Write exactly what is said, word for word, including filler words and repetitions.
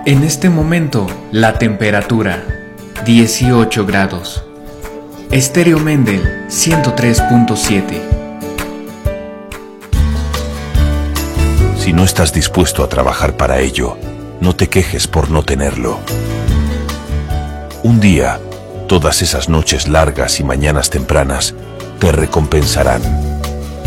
En este momento, la temperatura, dieciocho grados. Estéreo Mendel, ciento tres punto siete. Si no estás dispuesto a trabajar para ello, no te quejes por no tenerlo. Un día, todas esas noches largas y mañanas tempranas te recompensarán.